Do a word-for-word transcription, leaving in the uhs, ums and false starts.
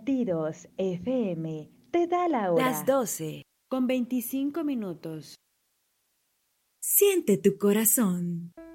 Tidos F M te da la hora. Las doce con veinticinco minutos. Siente tu corazón.